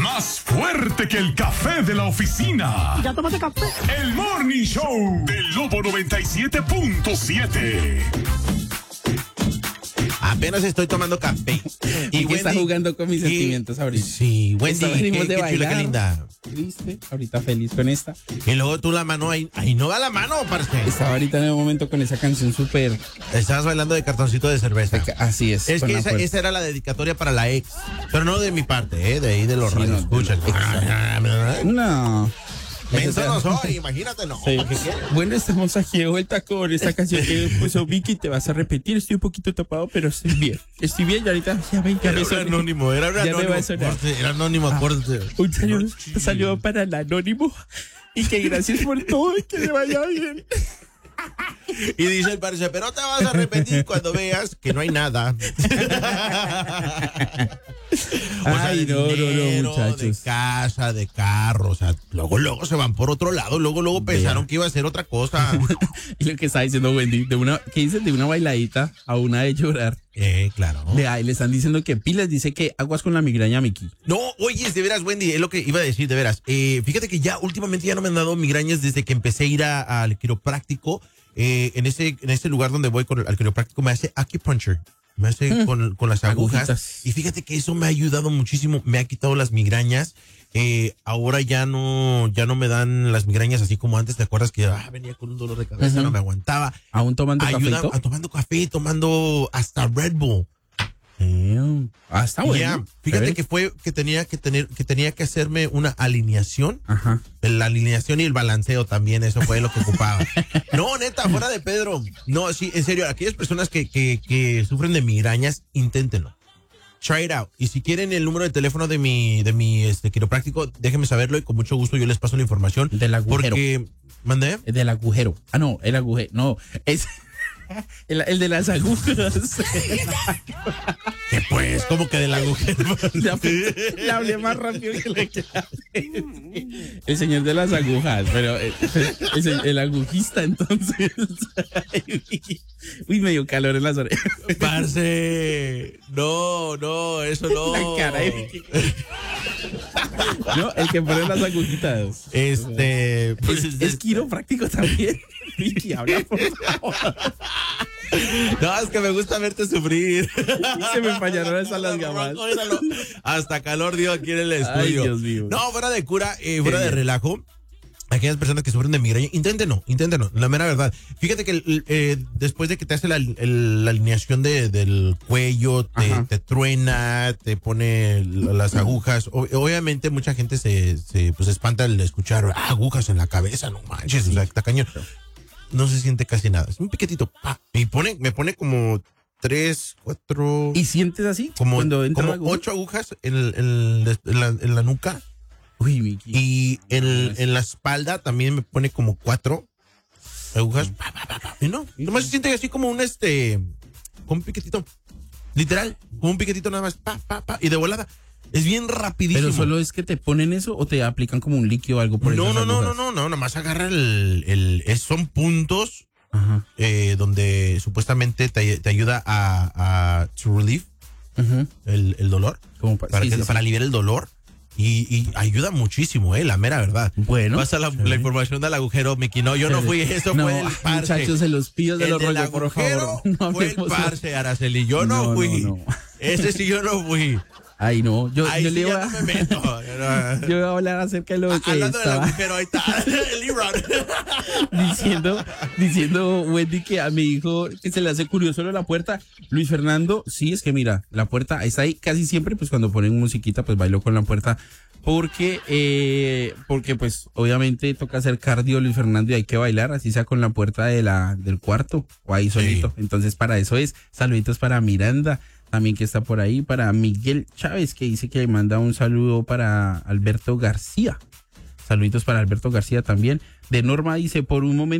Más fuerte que el café de la oficina. ¿Ya tomaste café? El Morning Show del Lobo 97.7. Apenas estoy tomando café. Y Wendy está jugando con mis sentimientos ahorita. Sí, Wendy, qué chula, qué linda. ¿Viste? Ahorita feliz con esta. Y luego tú la mano, ahí no da la mano, parce. Estaba ahorita en el momento con esa canción súper... Estabas bailando de cartoncito de cerveza. Así es. Es que esa era la dedicatoria para la ex. Pero no de mi parte, de ahí de los radioescuchas. No. Menso no soy, imagínate, no. Sí. Bueno, estamos aquí de vuelta con esta canción que puso Vicky. Te vas a repetir, estoy un poquito tapado, pero estoy bien. Estoy bien y ahorita ya ven que era un anónimo, era anónimo, acuérdate. Un saludo para el anónimo y que gracias por todo y que le vaya bien. Y dice el parce, pero te vas a repetir cuando veas que no hay nada. Ay, no, muchachos. De casa, de carro, o sea, luego se van por otro lado, luego pensaron que iba a ser otra cosa. Y lo que está diciendo Wendy, ¿qué dicen de una bailadita a una de llorar? Claro. Le están diciendo que pilas, dice que aguas con la migraña, Miki. No, oye, de veras, Wendy, es lo que iba a decir, de veras. Fíjate que últimamente ya no me han dado migrañas desde que empecé a ir al quiropráctico. En ese lugar donde voy al quiropráctico me hace acupuncture. Me hace con las agujas. Y fíjate que eso me ha ayudado muchísimo. Me ha quitado las migrañas. Ahora ya no me dan las migrañas así como antes. ¿Te acuerdas que venía con un dolor de cabeza? No me aguantaba. ¿Aún tomando café? Tomando café, tomando hasta Red Bull. Está bueno. Yeah. Fíjate que tenía que hacerme una alineación. Ajá. La alineación y el balanceo también, eso fue lo que ocupaba. No, neta, fuera de Pedro. No, sí, en serio, aquellas personas que sufren de migrañas, inténtenlo. Try it out. Y si quieren el número de teléfono de mi quiropráctico, déjenme saberlo y con mucho gusto yo les paso la información. Del agujero. Porque, ¿mandé? Del agujero. Ah, no, el agujero. No, es... El de las agujas. ¿Qué pues? ¿Cómo que del agujero? Le hablé más rápido que le quedé. El señor de las agujas, pero el agujista, entonces. Uy, me dio calor en las orejas. Parce. No, eso no. La cara de... No, el que pone las agujitas. Pues, es quiropráctico también. Vicky, habla por favor. No, es que me gusta verte sufrir. Se me fallaron esas las gamas. Hasta calor dio aquí en el estudio. Ay, Dios mío. No, fuera de cura, fuera de relajo. Aquellas personas que sufren de migraña, inténtenlo, la mera verdad. Fíjate que después de que te hace la alineación del cuello, te truena, te pone las agujas. Obviamente mucha gente se espanta al escuchar agujas en la cabeza, no manches, o sea, está cañón. No se siente casi nada, es un piquetito. Y me pone como 3, 4... ¿Y sientes así? Como 8 agujas en la nuca. Uy, Miki. Y en la espalda también me pone como 4 agujas. Y nomás se siente así como como un piquetito. Literal, como un piquetito nada más. Y de volada. Es bien rapidísimo. ¿Pero solo es que te ponen eso o te aplican como un líquido o algo por eso? No, nomás agarra son puntos donde supuestamente te ayuda a to relieve el dolor. Para aliviar el dolor. Y ayuda muchísimo, la mera verdad. Bueno. Pasa la información del agujero, Miki. No, yo no fui, eso fue el parce. Muchachos, se los pido de los rollos, por favor. No fue el parce, Araceli. Yo no fui. No. Ese sí yo no fui. Ay, no. Yo le iba no me meto. Yo iba a hablar acerca de lo que hablando estaba... del agujero, ahí está. El diciendo Wendy que a mi hijo que se le hace curioso lo de la puerta. Luis Fernando, sí, es que mira, la puerta está ahí casi siempre, pues cuando ponen musiquita, pues bailo con la puerta. Porque pues obviamente toca hacer cardio, Luis Fernando, y hay que bailar, así sea con la puerta del cuarto o ahí solito. Entonces para eso es. Saluditos para Miranda, también que está por ahí, para Miguel Chávez, que dice que le manda un saludo para Alberto García. Saluditos para Alberto García también. De Norma dice, por un momento